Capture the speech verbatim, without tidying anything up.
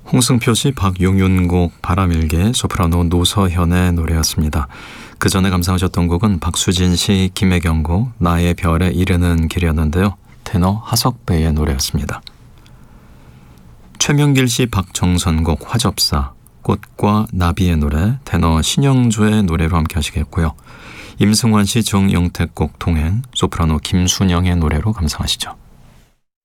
홍승표 씨, 박용윤곡 바람일개, 소프라노 노서현의 노래였습니다. 그 전에 감상하셨던 곡은 박수진 씨, 김혜경 곡 나의 별에 이르는 길이었는데요. 테너 하석배의 노래였습니다. 최명길 씨, 박정선 곡 화접사, 꽃과 나비의 노래, 테너 신영조의 노래로 함께 하시겠고요. 임승환 씨, 정영택 곡 동행, 소프라노 김순영의 노래로 감상하시죠.